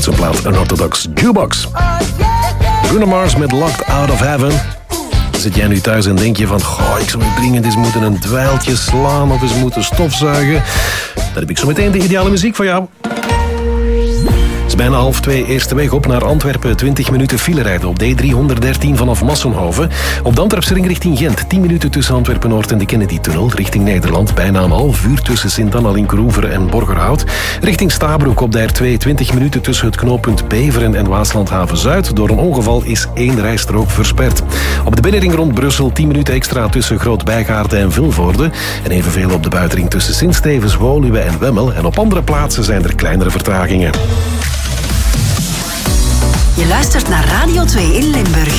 zijn plaat Unorthodox Jukebox. Bruno Mars met Locked Out of Heaven. Zit jij nu thuis en denk je van... Goh, ik zou dringend eens moeten een dweiltje slaan of eens moeten stofzuigen. Dan heb ik zo meteen de ideale muziek voor jou. Het is bijna 1:30, eerste weg op naar Antwerpen. 20 minuten file rijden op D313 vanaf Massenhoven. Op de Antwerpse ring richting Gent. 10 minuten tussen Antwerpen-Noord en de Kennedy-tunnel. Richting Nederland bijna een half uur tussen Sint-Anna-Linkeroever en Borgerhout. Richting Stabroek op de R2 20 minuten tussen het knooppunt Beveren en Waaslandhaven-Zuid. Door een ongeval is 1 rijstrook versperd. Op de binnenring rond Brussel 10 minuten extra tussen Groot-Bijgaarden en Vilvoorde. En evenveel op de buitenring tussen Sint-Stevens, Woluwe en Wemmel. En op andere plaatsen zijn er kleinere vertragingen. Je luistert naar Radio 2 in Limburg.